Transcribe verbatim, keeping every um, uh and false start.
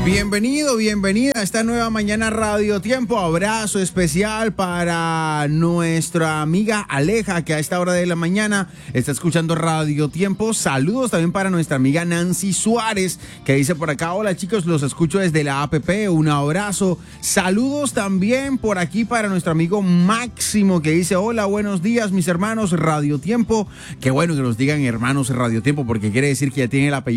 Bienvenido, bienvenida a esta nueva mañana Radio Tiempo. Abrazo especial para nuestra amiga Aleja, que a esta hora de la mañana está escuchando Radio Tiempo. Saludos también para nuestra amiga Nancy Suárez, que dice por acá: hola chicos, los escucho desde la A P P, un abrazo. Saludos también por aquí para nuestro amigo Máximo, que dice: hola, buenos días mis hermanos Radio Tiempo. Qué bueno que nos digan hermanos Radio Tiempo, porque quiere decir que ya tiene el apellido